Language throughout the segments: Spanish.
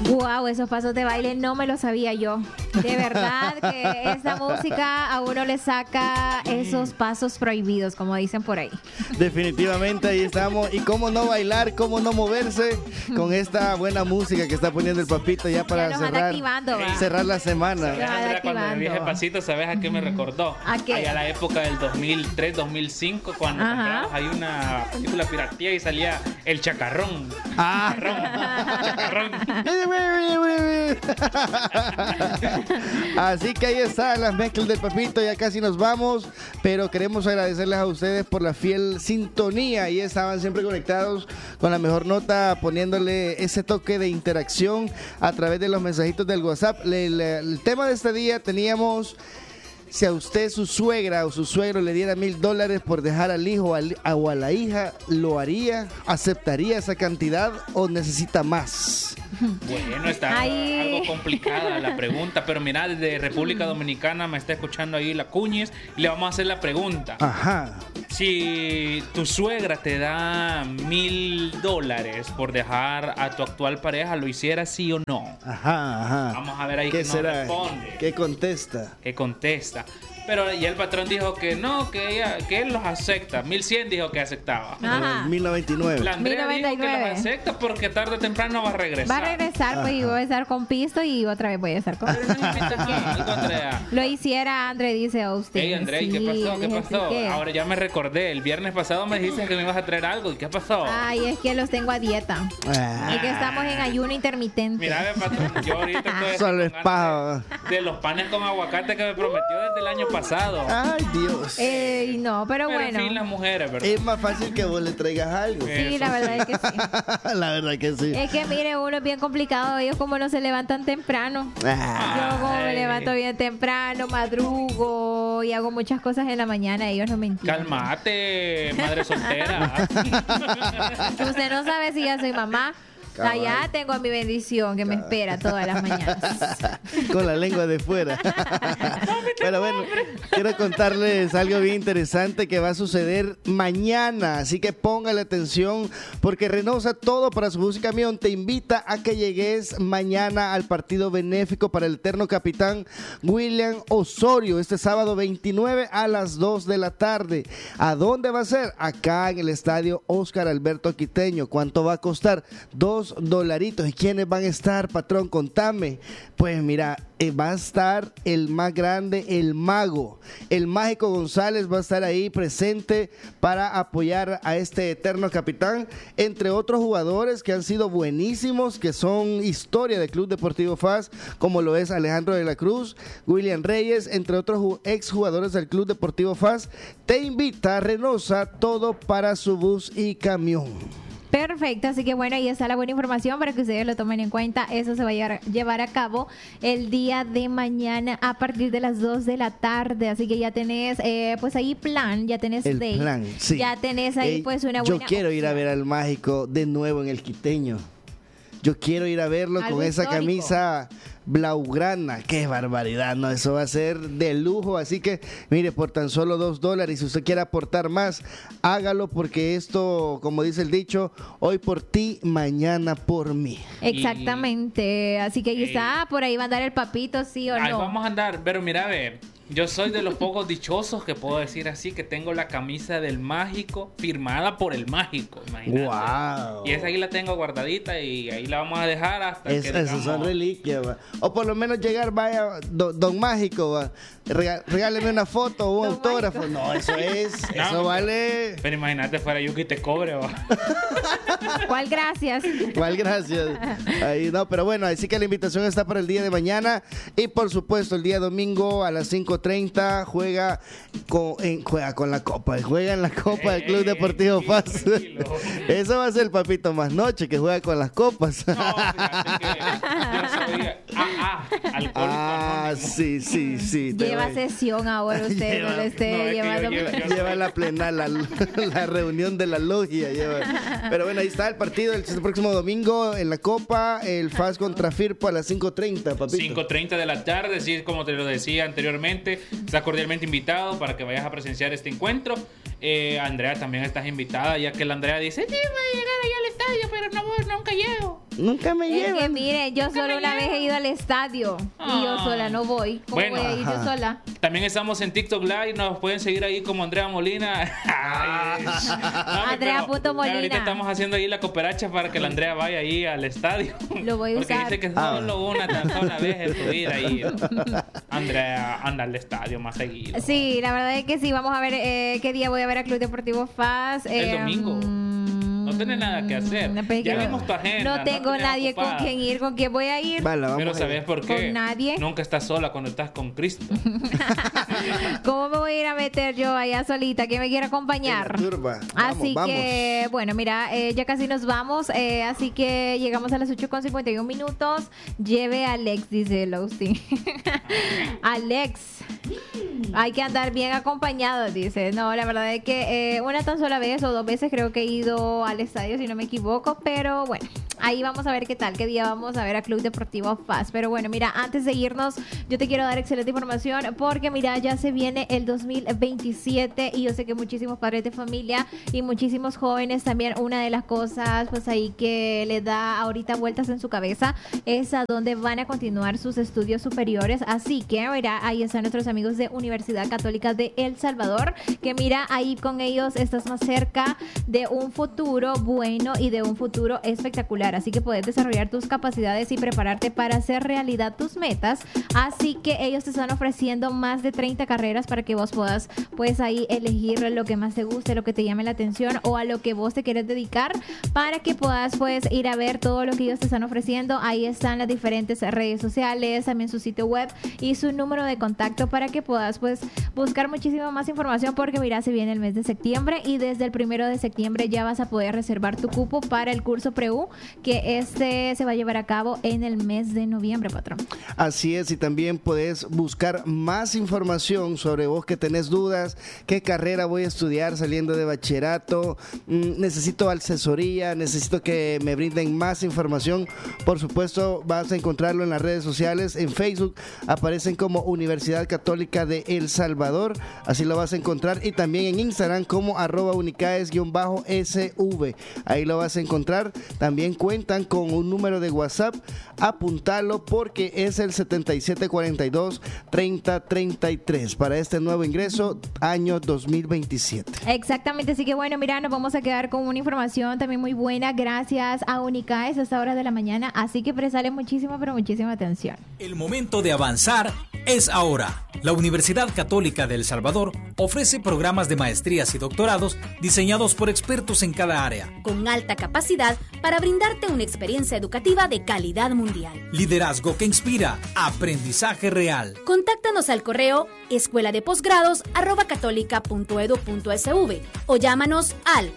Wow, esos pasos de baile no me los sabía yo. De verdad que esta música a uno le saca esos pasos prohibidos, como dicen por ahí. Definitivamente ahí estamos. Y cómo no bailar, cómo no moverse con esta buena música que está poniendo el papito ya para Ya nos anda activando, va. cerrar la semana. Ya. Cuando me dije pasito, ¿sabes a qué me recordó? ¿A qué? Ahí a la época del 2003, 2005, cuando compramos ahí una película piratía y salía el chacarrón. Chacarrón. Así que ahí están las mezclas del papito, ya casi nos vamos, pero queremos agradecerles a ustedes por la fiel sintonía y estaban siempre conectados con la mejor nota, poniéndole ese toque de interacción a través de los mensajitos del WhatsApp. El tema de este día teníamos: si a usted, su suegra o su suegro le diera $1,000 por dejar al hijo o a la hija, ¿lo haría? ¿Aceptaría esa cantidad o necesita más? Bueno, está algo complicada la pregunta, pero mira, desde República Dominicana me está escuchando ahí la Cuñiz y le vamos a hacer la pregunta. Ajá. Si tu suegra te da $1,000 por dejar a tu actual pareja, ¿lo hiciera sí o no? Ajá. Vamos a ver ahí ¿Qué qué nos será? responde. ¿Qué contesta? ¿Qué contesta? Pero ya el patrón dijo que no, que él los acepta. 1,100 dijo que aceptaba. Ajá. 1099. La Andrea dijo que 1099. los acepta porque tarde o temprano va a regresar. Va a regresar, pues, y voy a estar con pisto y otra vez voy a estar con Pero no invita aquí, Andrea. Lo hiciera André, dice Austin. Hey, Andrea, ¿y qué Sí, pasó? ¿Qué les pasó? expliqué. Ahora ya me recordé. El viernes pasado me dijiste que me ibas a traer algo. ¿Y qué pasó? Ay, es que los tengo a dieta. Ah, Es que estamos en ayuno intermitente. Mira, patrón, yo ahorita estoy Solo es con paja. ganas de los panes con aguacate que me prometió desde el año pasado. Ay, Dios. No, pero Pero bueno. en fin, las mujeres, ¿verdad? Es más fácil que vos le traigas algo. Sí, Eso la verdad es que sí. La verdad que sí. Es que mire, uno es bien complicado. Ellos como no se levantan temprano. Yo como me Ay. levanto bien temprano, madrugo y hago muchas cosas en la mañana. Ellos no me entienden. Cálmate, madre soltera. Usted no sabe si ya soy mamá. Cabal. Allá tengo a mi bendición que me espera todas las mañanas. Con la lengua de fuera. Pero bueno, quiero contarles algo bien interesante que va a suceder mañana. Así que póngale atención porque Renosa Todo para su bus y camión te invita a que llegues mañana al partido benéfico para el eterno capitán William Osorio. Este sábado 29 a las 2 de la tarde. ¿A dónde va a ser? Acá en el estadio Óscar Alberto Quiteño. ¿Cuánto va a costar? $2. ¿Y quiénes van a estar, patrón? Contame. Pues mira, va a estar el más grande, el mago. El Mágico González va a estar ahí presente para apoyar a este eterno capitán, entre otros jugadores que han sido buenísimos, que son historia del Club Deportivo FAS, como lo es Alejandro de la Cruz, William Reyes, entre otros exjugadores del Club Deportivo FAS. Te invita a Renosa Todo para su bus y camión. Perfecto, así que bueno, ahí está la buena información para que ustedes lo tomen en cuenta. Eso se va a llevar a cabo el día de mañana a partir de las 2 de la tarde. Así que ya tenés, pues ahí plan, ya tenés El date. plan, sí. Ya tenés ahí pues una Yo buena quiero ir a opción. ver al Mágico de nuevo en el Quiteño. Yo quiero ir a verlo Algo con esa histórico. camisa blaugrana. Qué barbaridad, ¿no? Eso va a ser de lujo. Así que, mire, por tan solo $2, si usted quiere aportar más, hágalo porque esto, como dice el dicho, hoy por ti, mañana por mí. Exactamente, así que ahí está, por ahí va a andar el papito, sí o Ahí no. vamos a andar, pero mira, ve, yo soy de los pocos dichosos que puedo decir así, que tengo la camisa del Mágico firmada por el Mágico, imagínate. Wow. Y esa ahí la tengo guardadita y ahí la vamos a dejar hasta que Esas son digamos, reliquias, va. O por lo menos llegar, vaya, don Mágico, va. Regáleme una foto o un Don autógrafo. Mágico. No, eso es, No, eso vale. Pero imagínate fuera yo que te cobre, va. ¿Cuál gracias? ¿Cuál gracias? Ahí no, pero bueno, así que la invitación está para el día de mañana y por supuesto el día domingo a las 5:30 juega con la Copa, juega en la Copa del Club Deportivo FAS. tranquilo. Eso va a ser el papito más noche que juega con las copas. No, fíjate que yo soy alcohólico anónimo. Sí. te Lleva voy. sesión ahora usted, Lleva- no le esté no, es que llevando. Lleva la plena, la reunión de la logia. Pero bueno, ahí está el partido el próximo domingo en la Copa, el FAS contra Firpo a las 5:30, papito. 5:30 de la tarde, sí, como te lo decía anteriormente, estás cordialmente invitado para que vayas a presenciar este encuentro. Andrea, también estás invitada, ya que la Andrea dice, sí, voy a llegar allá al estadio, pero no voy, nunca llego. Nunca me Es que llevan. mire, yo solo una vez he ido al estadio y yo sola no voy. ¿Cómo Bueno, voy a ir yo sola? También estamos en TikTok Live, nos pueden seguir ahí como Andrea Molina. Ay, no, Andrea.molina. Ahorita estamos haciendo ahí la cooperacha para que la Andrea vaya ahí al estadio. Lo voy a Porque usar. dice que solo una sola vez en tu vida ahí. Andrea, anda al estadio más seguido. Sí, la verdad es que sí. Vamos a ver qué día voy a ver a Club Deportivo FAS. El domingo. No tenés nada que hacer. Ya vimos tu agenda. No tengo tenés nadie ocupada. con quien ir, con quien voy a ir. Vale, vamos Pero a ¿sabes ir. por qué? Con nadie. Nunca estás sola cuando estás con Cristo. ¿Cómo me voy a ir a meter yo allá solita? ¿Quién me quiere acompañar? En la turba. Así Vamos, que, bueno, mira, ya casi nos vamos. Así que llegamos a las 8:51 minutos. Lleve a Alex, dice Lousy. Alex. Hay que andar bien acompañado, dice. No, la verdad es que una tan sola vez o 2 veces creo que he ido al estadio, si no me equivoco. Pero bueno, ahí vamos a ver qué tal, qué día vamos a ver a Club Deportivo FAS. Pero bueno, mira, antes de irnos, yo te quiero dar excelente información porque mira, ya se viene el 2027 y yo sé que muchísimos padres de familia y muchísimos jóvenes también, una de las cosas pues ahí que le da ahorita vueltas en su cabeza es a dónde van a continuar sus estudios superiores. Así que mira, ahí están nuestros amigos de Universidad Católica de El Salvador, que mira, ahí con ellos estás más cerca de un futuro bueno y de un futuro espectacular. Así que puedes desarrollar tus capacidades y prepararte para hacer realidad tus metas. Así que ellos te están ofreciendo más de 30 carreras para que vos puedas pues ahí elegir lo que más te guste, lo que te llame la atención o a lo que vos te quieres dedicar para que puedas pues ir a ver todo lo que ellos te están ofreciendo. Ahí están las diferentes redes sociales, también su sitio web y su número de contacto para que puedas pues buscar muchísima más información porque mira, se viene el mes de septiembre y desde el 1 de septiembre ya vas a poder reservar tu cupo para el curso Pre-U que este se va a llevar a cabo en el mes de noviembre, patrón. Así es, y también puedes buscar más información sobre vos que tenés dudas, qué carrera voy a estudiar saliendo de bachillerato, necesito asesoría, necesito que me brinden más información. Por supuesto, vas a encontrarlo en las redes sociales, en Facebook aparecen como Universidad Católica de El Salvador, así lo vas a encontrar, y también en Instagram como @unicaes_sv, ahí lo vas a encontrar. También cuentan con un número de WhatsApp, apuntalo porque es el 7742-3033 para este nuevo ingreso año 2027. Exactamente, así que bueno, mira, nos vamos a quedar con una información también muy buena gracias a Unicaes a esta hora de la mañana, así que prestale muchísima, pero muchísima atención. El momento de avanzar es ahora. La Universidad Católica de El Salvador ofrece programas de maestrías y doctorados diseñados por expertos en cada área, con alta capacidad para brindarte una experiencia educativa de calidad mundial. liderazgo que inspira, aprendizaje real. Contáctanos al correo escueladeposgrados@católica.edu.sv o llámanos al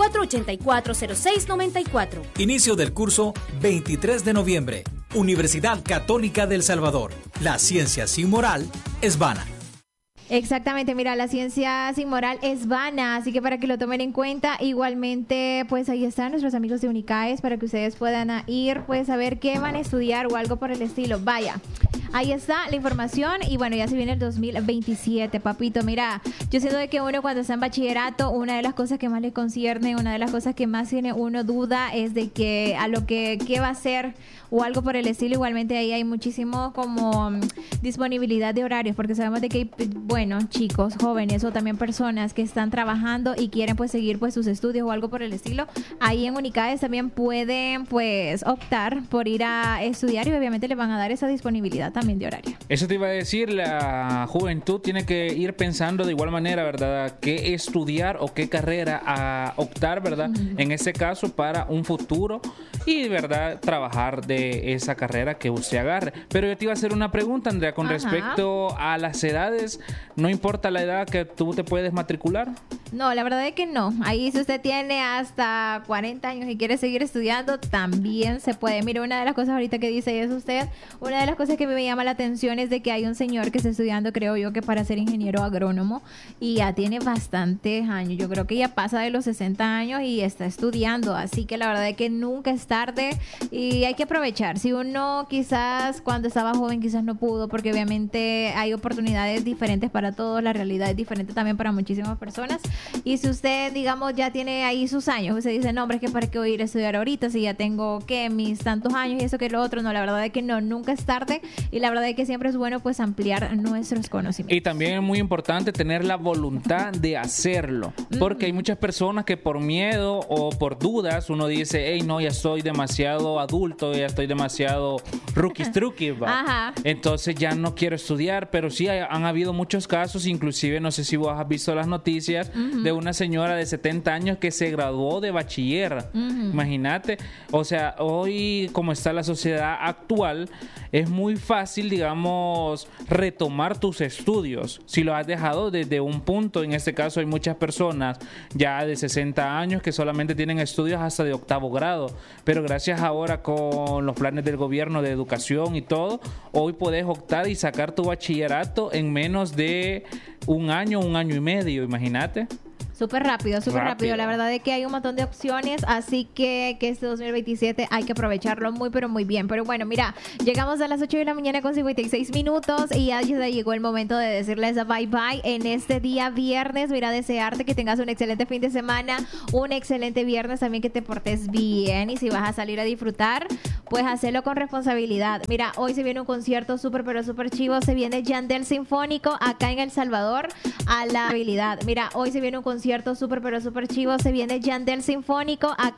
2484-0694. Inicio del curso 23 de noviembre. Universidad Católica de El Salvador. La ciencia sin moral es vana. Exactamente, mira, la ciencia sin moral es vana, así que para que lo tomen en cuenta, igualmente, pues ahí están nuestros amigos de Unicaes para que ustedes puedan ir, pues a ver qué van a estudiar o algo por el estilo. Vaya, ahí está la información y bueno, ya se viene el 2027, papito. Mira, yo siento de que uno cuando está en bachillerato, una de las cosas que más le concierne, una de las cosas que más tiene uno duda es de que a lo que qué va a hacer o algo por el estilo. Igualmente ahí hay muchísimo como disponibilidad de horarios, porque sabemos de que hay, bueno, chicos, jóvenes o también personas que están trabajando y quieren pues seguir pues sus estudios o algo por el estilo. Ahí en Unicaes también pueden pues optar por ir a estudiar y obviamente le van a dar esa disponibilidad también de horario. Eso te iba a decir, la juventud tiene que ir pensando de igual manera, ¿verdad? ¿Qué estudiar o qué carrera a optar, ¿verdad? En ese caso para un futuro y, ¿verdad? Trabajar de esa carrera que usted agarre. Pero yo te iba a hacer una pregunta, Andrea, con respecto a las edades. ¿No importa la edad que tú te puedes matricular? No, la verdad es que no. Ahí si usted tiene hasta 40 años y quiere seguir estudiando, también se puede. Mire, una de las cosas ahorita que dice es usted, una de las cosas que me llama la atención es de que hay un señor que está estudiando, creo yo, que para ser ingeniero agrónomo y ya tiene bastantes años. Yo creo que ya pasa de los 60 años y está estudiando. Así que la verdad es que nunca es tarde y hay que aprovechar. Si uno quizás cuando estaba joven quizás no pudo, porque obviamente hay oportunidades diferentes para todos, la realidad es diferente también para muchísimas personas. Y si usted, digamos, ya tiene ahí sus años, usted dice, no, hombre, es que para qué voy a ir a estudiar ahorita si ya tengo, ¿qué? Mis tantos años y eso que lo otro. No, la verdad es que no, nunca es tarde y la verdad es que siempre es bueno pues ampliar nuestros conocimientos. Y también es muy importante tener la voluntad de hacerlo, porque hay muchas personas que por miedo o por dudas uno dice, hey, no, ya estoy demasiado adulto, ya estoy demasiado rookie, Ajá. entonces ya no quiero estudiar. Pero sí han habido muchos casos, inclusive no sé si vos has visto las noticias de una señora de 70 años que se graduó de bachiller. Imagínate, o sea, hoy como está la sociedad actual, es muy fácil, digamos, retomar tus estudios si lo has dejado desde un punto. En este caso hay muchas personas ya de 60 años que solamente tienen estudios hasta de 8º grado, pero gracias ahora con los planes del gobierno de educación y todo, hoy podés optar y sacar tu bachillerato en menos de un año y medio, imagínate. Súper rápido. La verdad es que hay un montón de opciones, así que este 2027 hay que aprovecharlo muy, pero muy bien. Pero bueno, mira, llegamos a las 8 de la mañana con 56 minutos y ya llegó el momento de decirles bye bye en este día viernes. Mira, desearte que tengas un excelente fin de semana, un excelente viernes, también que te portes bien y si vas a salir a disfrutar, pues hacerlo con responsabilidad. Mira, hoy se viene un concierto súper, pero súper chivo. Se viene Yandel Sinfónico acá en El Salvador a la habilidad. Mira, hoy se viene un concierto súper, pero súper chivo. Se viene Yandel Sinfónico acá